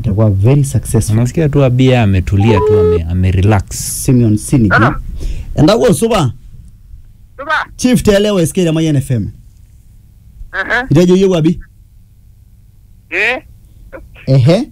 itakuwa very successful. Unasikia tu Abia ametulia tu amerelax. Simeon Sinigi. Endago suba. Suba. Chief telewa SK Mayan FM. Itaje yewa bi. Ehe.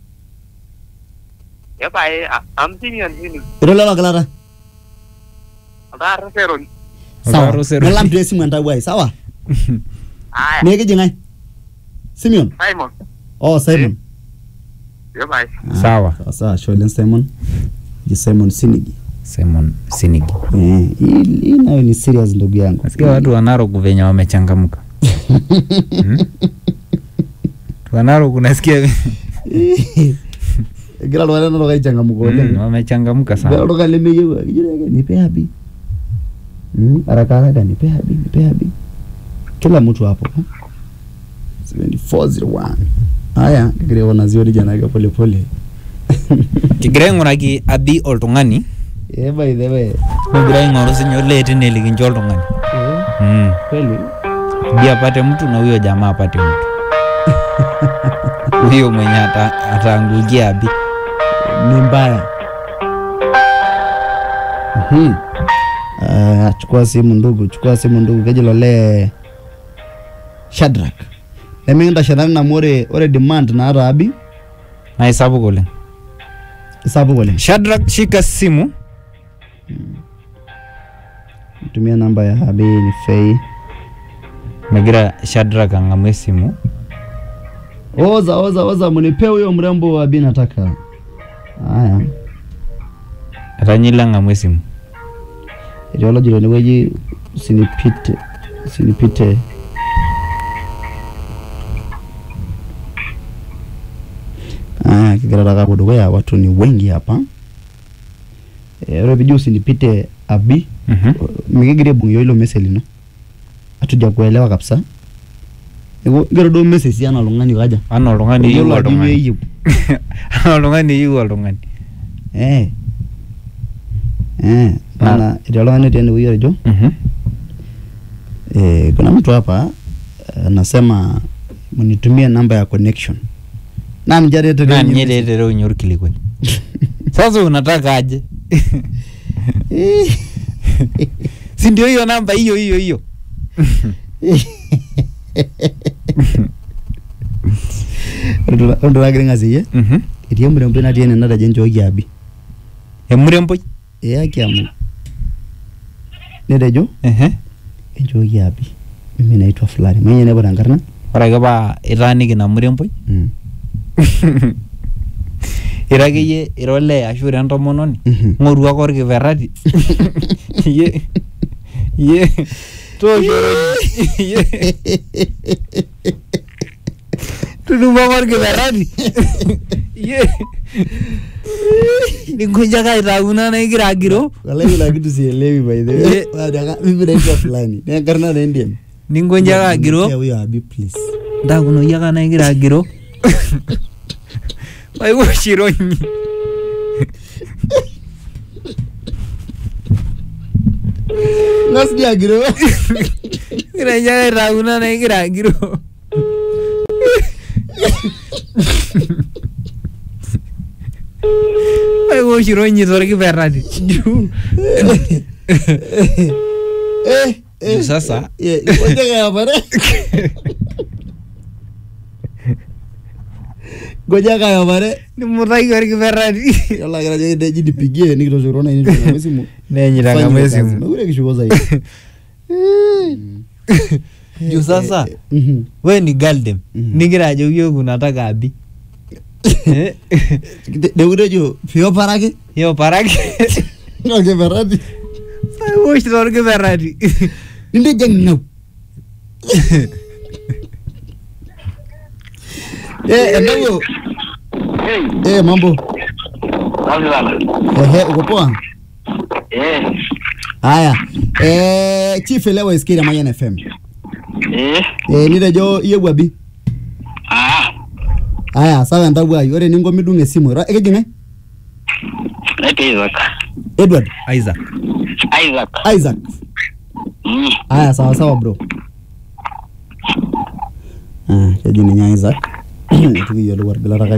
Yapa am Simeon Sinigi. Irola Clara. Adaro Seron. Sawa. Nalam dress mu ndagwa sawa. Aya. Nege jingai. Simeon. Simon. Oh, Simon. Yapa. Sawa. Sawa, Sholen Simon. Ji Simon Sinigi. Simon Sinigi. Hii nayo ni serious ndugu yangu. Nasikia watu wa Narok venye wamechangamka. Wa Narok unasikia Gira lwana ndo kaichangamka ole. Wamechangamka sana. Gira ndo kalemeyewa. Nipe habi. Haraka nipe habi. Kila mtu hapo. 7401. Haya, kigire wanaziodi jana pole pole. Kigire ngoraki Abi oltungani. By the way. Kigire ngoro sinyo lete nelikinjo oltungani. Kweli. Bia apate mtu na huyo jamaa apate mtu. Huyo mwenye ataangukia Abi. Ni mbaya. Chukua simu ndugu kejilo le Shadrack. Leminda Shadrack na ore demand na Arabi. Na hesabu kule. Shadrack shika simu. Tumia namba ya Habi ni Fei. Magira Shadrack angamwe simu. Oza munipe huyo mrembo wa Habi nataka. Haya. Atanyila ngamwe simu. Ijolo jilo ni weji usinipite. Kigara raka kudoya watu ni wengi hapa. Robi usinipite Abi. Migigire bunyo ilo message no. Atuja kuelewa kabisa. Gero do message yana longani kaja. Ana longani yu oltungani. Ana longani yu oltungani. Bana ijolo tena huyo jo. Kuna mtu hapa anasema mnitumie namba ya connection. Na mjarete na nyelete unyor kilikwe. Sasa unataka aje? Si ndio hiyo namba hiyo. Ndo lagrenga ziye. Itiye murembo na tiene nada jenjo Abi. Murembo? Akiamu. Nedejo? Enjo Abi. Mimi naitwa fulani. Mwenye nebo dangarna. Ora ba iraniki na murembo? Irageye irole ashura ntomononi. Ngoru akor kiverati. Ye. Toshoro. Ye. Tuduma akor kiverati. Ye. Ningoja kaitauna na igiragiro. Wala ila kitu sielewi by the way. Wadaka mimi naitwa fulani. Dangarna na Indian. Ningoja kagiro. Huyo Abi please. Ndakuno yaka na igiragiro. Ai washironi. Nasi agiro. Kira rauna na igiragiro. Ai washironi torki berrati. Sasa. Ngoja kaya pare. Goja kaya pare. Ni murai torki berrati. Yalla gara je dipigie ni kito shorona ni na mesimu. Nenyira mesimu. Ure kishukoza hiyo. Juu sasa. Wewe ni galdem. Nigira aje huyo unataka Abi. Deure jo fio parake. Yo parake. Ngoja berrati. Ai wosh torki berrati. Ninde jengno. Endago. Mambo. Uko poa? Haya. Chief elewa SK Mayan FM. Nide jo yewa Abi. Haya, sawa ndabwa yore ningo midunge simu. Ekejinga? Edward. Isaac. Haya, sawa bro. Jadi ni Isaac. Itu yo luar biasa.